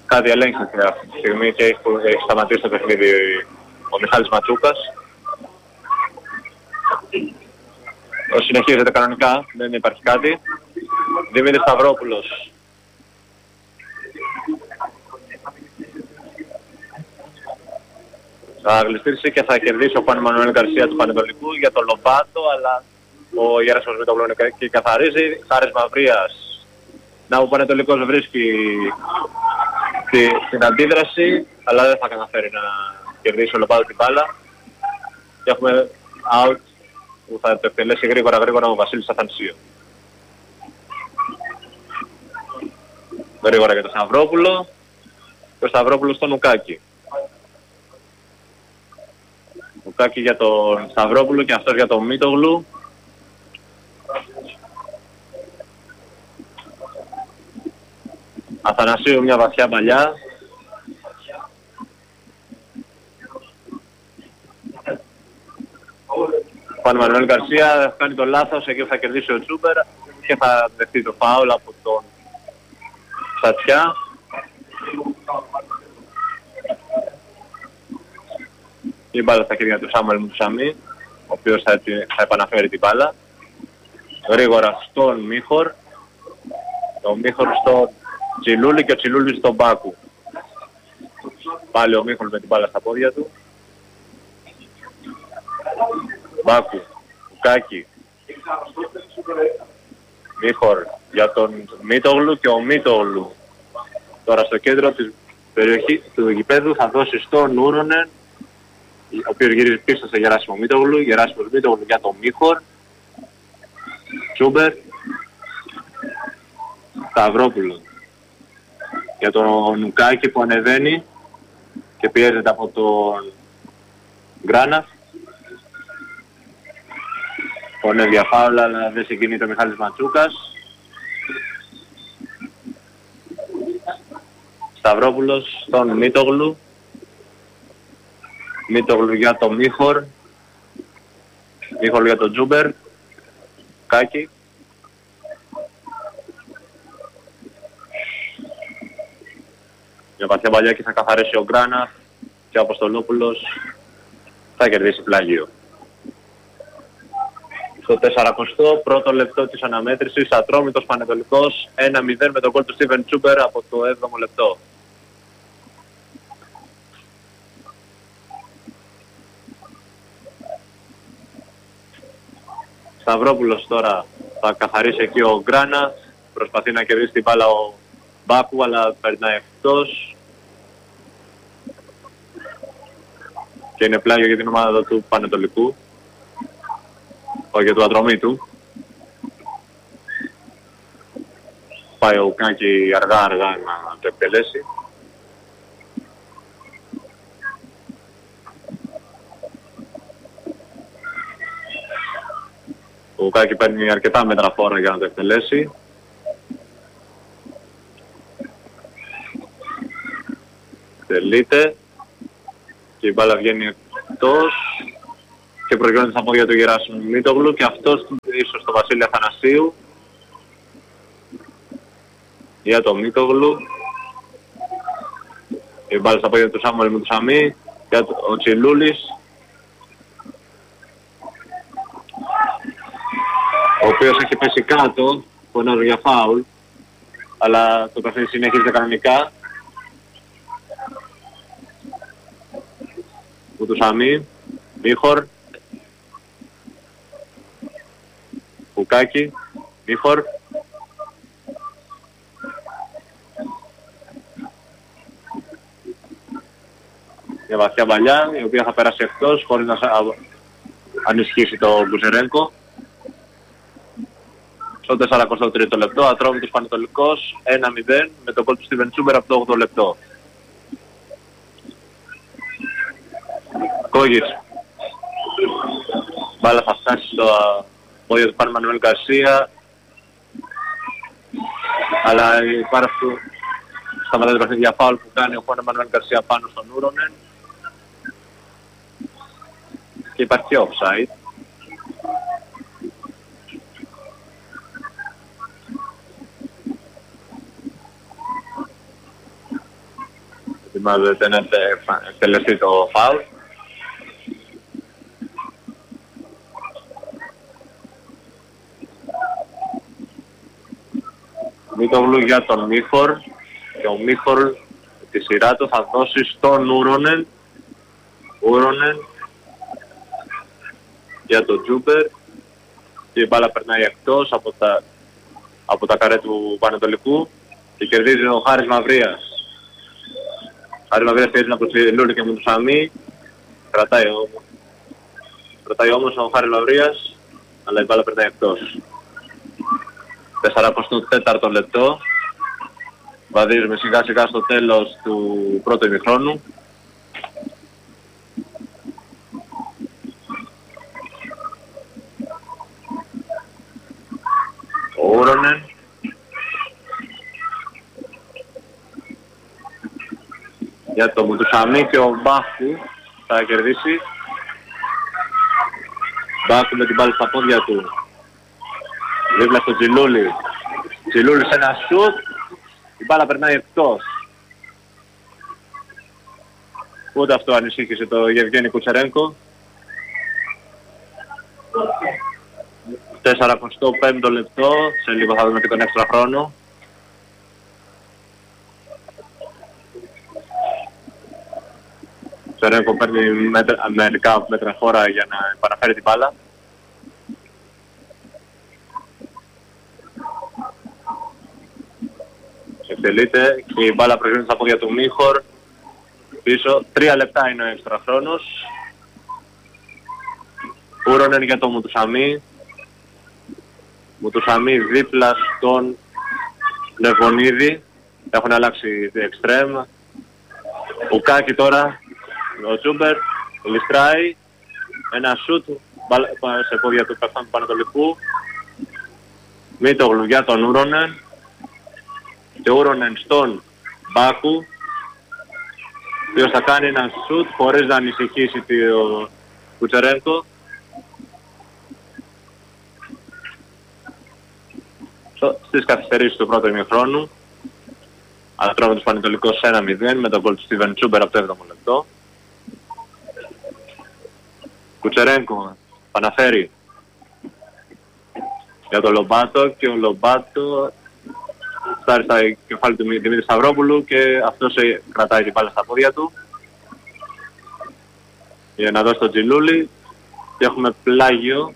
Κάτι ελέγχεται αυτή τη στιγμή και έχει σταματήσει το παιχνίδι ο Μιχάλης Ματσούκας. Συνεχίζεται κανονικά, δεν υπάρχει κάτι. Δημήτρης Σταυρόπουλος. Θα γλιστρήσει και θα κερδίσει ο Juan Manuel Garcia του Πανετολικού για τον Λομπάτο, αλλά ο Γεράσιμος Μητόγλου είναι και καθαρίζει. Χάρης Μαυρίας. Να, ο Πανετολικός βρίσκει την αντίδραση, αλλά δεν θα καταφέρει να κερδίσει ο Λομπάτο την μπάλα. Και έχουμε out που θα το εκτελέσει γρήγορα ο Βασίλης Αθανσίου. Γρήγορα για τον Σταυρόπουλο. Και ο Σταυρόπουλος στον Ουκάκη. Ουκάκη για τον Σταυρόπουλο και αυτός για τον Μήτογλου. Αθανασίου μια βαθιά παλιά. Juan Manuel Garcia κάνει το λάθος, εκεί θα κερδίσει ο Τσούπερ και θα δεχτεί το φάουλ από τον Σατσιά. Η μπάλα στα χέρια του Σάμουελ Μουτσαμί, ο οποίος θα επαναφέρει την μπάλα. Γρήγορα στον Μίχορ. Το Μίχορ στον Τσιλούλη και ο Τσιλούλης στον Μπάκου. Πάλι ο Μίχορ με την μπάλα στα πόδια του. Μπάκου, Ουκάκη. Μίχορ για τον Μήτογλου και ο Μήτογλου τώρα στο κέντρο της περιοχής του γηπέδου θα δώσει στον Ούρονεν, ο οποίος γυρίζει πίσω στο Γεράσιμο Μήτογλου. Γεράσιμος Μήτογλου για τον Μίχορ. Τσούμπερ. Σταυρόπουλο για τον Ουκάκη που ανεβαίνει και πιέζεται από τον Γκράνα. Πονεύει φάουλα, αλλά δεν συγκινείται ο Μιχάλης Ματσούκας. Σταυρόπουλος στον Μήτογλου. Μήτογλου για τον Μίχορ. Μίχορ για τον Τζούμπερ. Κάκη. Για βαθιά παλιά και θα καθαρίσει ο Γκράνα και ο Αποστολόπουλος θα κερδίσει πλάγιο. Στο 40ο πρώτο λεπτό της αναμέτρησης, Ατρόμητος Πανετολικός 1-0 με τον γκολ του Στίβεν Τσούμπερ από το 7ο λεπτό. Σταυρόπουλος τώρα θα καθαρίσει εκεί ο Γκράνα, προσπαθεί να κερδίσει την μπάλα ο Μπάκου, αλλά περνάει εκτός. Και είναι πλάγιο για την ομάδα του Πανετολικού. Όχι, του Ατρομήτου. Πάει ο Ουκάκη αργά να το εκτελέσει. Ο Ουκάκη παίρνει αρκετά μέτρα φόρα για να το εκτελέσει. Τελείται. Και η μπάλα βγαίνει εκτός. Και προηγείται στα πόδια του Γεράσιμου Μήτογλου και αυτός ίσως το Βασίλη Αθανασίου για το Μήτογλου. Η μπάλα στα πόδια του Σάμουελ Μουτσαμί για ο Τσιλούλης, ο οποίος έχει πέσει κάτω, φωνάζω για φάουλ, αλλά το παιχνίδι συνεχίζεται κανονικά. Μουτσαμί, Μίχορ, Ουκάκη, Μίχορ. Μια βαθιά μπαλιά, η οποία θα περάσει εκτός χωρίς να ανισχύσει το Μπουζερένκο. Στο 43ο λεπτό, Ατρόμητος Πανετολικός 1-0 με τον γκολ του Στίβεν Τσούμπερ από το 8ο λεπτό. Κόγης. Μπάλα θα φτάσει στο πόδια του Juan Manuel Garcia, αλλά υπάρχει αυτού σταματάει το παιχνίδι για φάουλ που κάνει ο Juan Manuel Garcia πάνω στον Ούρονεν και υπάρχει και offside. ετοιμάζεται να εκτελεστεί το φάουλ. Μίτογλου για τον Μίχορ και ο Μίχορ τη σειρά του θα δώσει στον Ούρονεν. Ούρονεν για τον Τζούμπερ και η μπάλα περνάει εκτός από τα καρέ του Πανετολικού και κερδίζει ο Χάρης Μαυρίας. Χάρης Μαυρίας παίζει από τη Λούλη και Μουτουσαμί. Κρατάει όμως ο Χάρης Μαυρίας, αλλά η μπάλα περνάει εκτός. 44ο λεπτό. Βαδίζουμε σιγά σιγά στο τέλος του πρώτου ημιχρόνου. Ο Ούρονεν για το Μουτουσαμί και ο Μπάχου θα κερδίσει. Μπάχου με την μπάλα στα πόδια του. Δίπλα στο Τζιλούλη. Τζιλούλη σε ένα σουτ. Η μπάλα περνάει εκτός. Ούτε αυτό ανησύχησε το Γευγένη Κουτσερένκο. 45ο λεπτό. Σε λίγο θα δούμε και τον έξτρα χρόνο. Κουτσερένκο παίρνει μερικά μέτρα χώρα για να επαναφέρει την μπάλα. Εκτελείται και η μπάλα προγίνεται στα πόδια του Μίχορ. Πίσω, 3 λεπτά είναι ο έξτρα χρόνος. Ούρονεν για το Μουτουσαμί. Μουτουσαμί δίπλα στον Λεβονίδη. Έχουν αλλάξει εξτρέμ. Ουκάκι τώρα, ο Τσούμπερ, ληστράει. Ένα σούτ σε πόδια του Καφτάνου Πανατολικού. Μίτογλου για τον Ούρονεν. Και Ούρονεν στον Μπάκου, ο οποίος θα κάνει ένα σουτ χωρίς να ανησυχήσει το Κουτσερένκο. Στις καθυστερήσεις του πρώτου ημιχρόνου. Ανατρώμετος Πανετολικός 1-0 με τον γκολ του Στίβεν Τσούμπερ από το 7ο λεπτό. Κουτσερένκο παναφέρει για τον Λομπάτο και ο Λομπάτο φτάρει στα κεφάλι του Δημήτρη Σταυρόπουλου και αυτός κρατάει την μπάλα στα πόδια του για να δώσει τον Τζιλούλη και έχουμε πλάγιο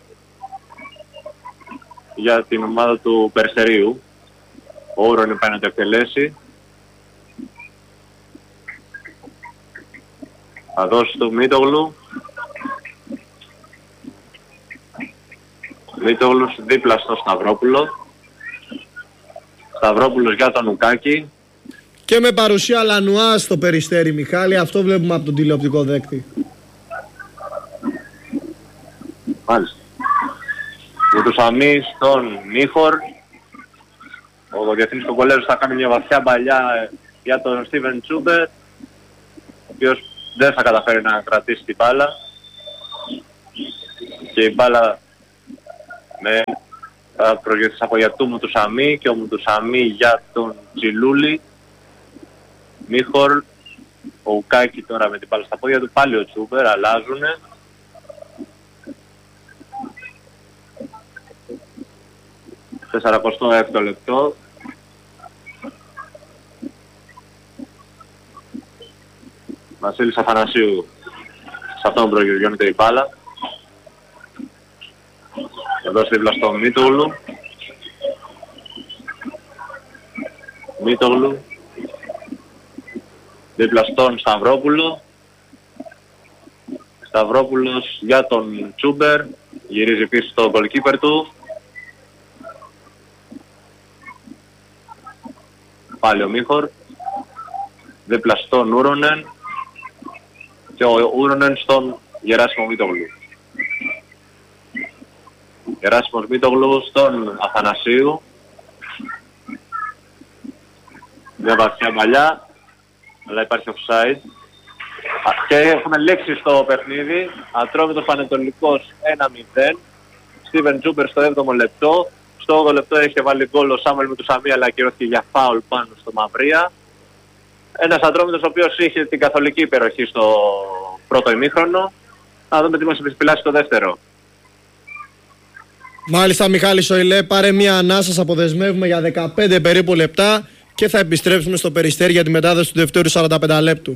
για την ομάδα του Περστερίου. Ο Ούρονεν πάει να το εκτελέσει. Θα δώσει το Μίτογλου. Μίτογλου δίπλα στο Σταυρόπουλο. Σταυρόπουλος για τον Ουκάκη. Και με παρουσία Λανουά στο Περιστέρι, Μιχάλη. Αυτό βλέπουμε από τον τηλεοπτικό δέκτη. Μάλιστα. Μουτουσαμί στον Μίχορ. Ο διεθνής κογκολέρος θα κάνει μια βαθιά μπαλιά για τον Στίβεν Τσούμπερ, ο οποίος δεν θα καταφέρει να κρατήσει την μπάλα. Και η μπάλα θα προηγηθεί από για του Μουτουσαμί και ο Μουτουσαμί για τον Τζιλούλη. Μίχορ, ο Ουκάκη τώρα με την μπάλα στα πόδια του, πάλι ο Τσούμπερ, αλλάζουνε. Στο 46ο λεπτό. Βασίλης Αθανασίου, σε αυτόν προγειώνεται η μπάλα. Εδώ δίπλα στο Μίτογλου. Μίτογλου. Δίπλα στον Σταυρόπουλο. Σταυρόπουλος για τον Τσούμπερ. Γυρίζει πίσω στο goalkeeper του. Πάλι ο Μίχορ. Δίπλα στον Ούρονεν. Και ο Ούρονεν στον Γεράσιμο Μίτογλου. Γεράσιμος Μίτογλου στον Αθανασίου. Μια βαθιά μαλλιά, αλλά υπάρχει offside. Και έχουμε λέξει στο παιχνίδι. Ατρόμητος Πανετολικός 1-0. Στίβεν Τζούμπερ στο 7ο λεπτό. Στο 8ο λεπτό έχει βάλει γκολ ο Σάμουελ Μουτουσαμί, αλλά ακυρώθηκε για φάουλ πάνω στο Μαυρία. Ένας Ατρόμητος ο οποίος είχε την καθολική υπεροχή στο πρώτο ημίχρονο. Να δούμε τι μας επισπηλάσει στο δεύτερο. Μάλιστα, Μιχάλη Σοηλέ, πάρε μια ανάσα, σας αποδεσμεύουμε για 15 περίπου λεπτά και θα επιστρέψουμε στο Περιστέρι για τη μετάδοση του δευτέρου 45 λεπτού.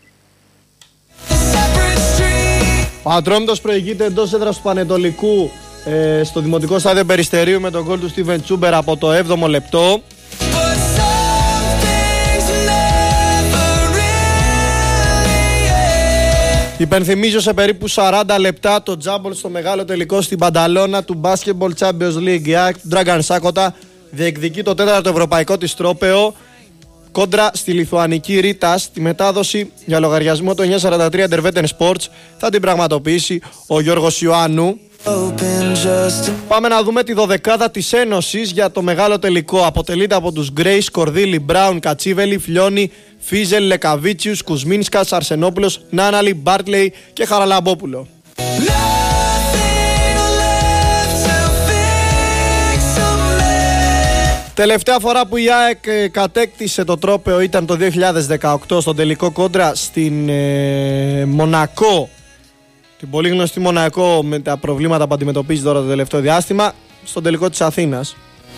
Ο Ατρόμητος προηγείται εντός έδρας του Πανετολικού στο Δημοτικό Στάδιο Περιστερίου με τον γκολ του Στίβεν Τσούμπερ από το 7ο λεπτό. Υπενθυμίζω σε περίπου 40 λεπτά το τζάμπολ στο μεγάλο τελικό στην Πανταλώνα του Basketball Champions League. Η ΑΕΚ του Dragan Σάκοτα διεκδικεί το 4ο ευρωπαϊκό της τρόπαιο κόντρα στη Λιθουανική Ρίτας. Τη μετάδοση για λογαριασμό του 943 Intervetten Sports θα την πραγματοποιήσει ο Γιώργος Ιωάννου. Πάμε να δούμε τη δωδεκάδα της Ένωσης για το μεγάλο τελικό. Αποτελείται από τους Γκρέις, Κορδίλη, Μπράουν, Κατσίβελη, Φλιώνη, Φίζελ, Λεκαβίτσιους, Κουσμίνσκας, Αρσενόπουλος, Νάναλη, Μπάρτλεϊ και Χαραλαμπόπουλο. Τελευταία φορά που η ΑΕΚ κατέκτησε το τρόπαιο ήταν το 2018 στον τελικό κόντρα στην Μονακό. Την πολύ γνωστή Μονακό με τα προβλήματα που αντιμετωπίζει τώρα το τελευταίο διάστημα, στον τελικό της Αθήνας.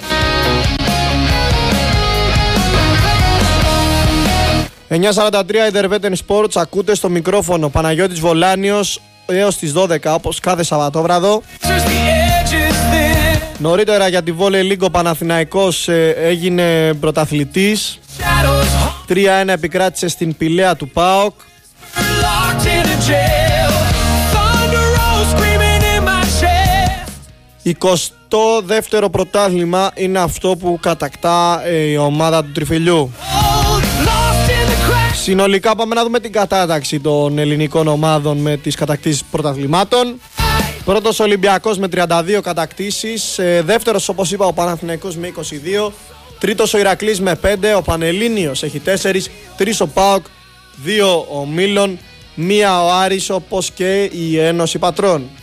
«943 Intervetten Sports», ακούτε στο μικρόφωνο Παναγιώτης Βολάνιος έως τις 12 όπως κάθε Σαββατόβραδο. Νωρίτερα για τη Volley League ο Παναθηναϊκός έγινε πρωταθλητής. 3-1 επικράτησε στην Πηλαία του ΠΑΟΚ. 22ο πρωτάθλημα είναι αυτό που κατακτά η ομάδα του Τριφυλιού. Συνολικά πάμε να δούμε την κατάταξη των ελληνικών ομάδων με τις κατακτήσεις πρωταθλημάτων. Πρώτος Ολυμπιακός με 32 κατακτήσεις. Δεύτερος, όπως είπα, ο Παναθηναϊκός με 22. Τρίτος ο Ηρακλής με 5. Ο Πανελλήνιος έχει 4. 3 ο ΠΑΟΚ. 2 ο Μήλων. 1 ο Άρης, όπως και η Ένωση Πατρών.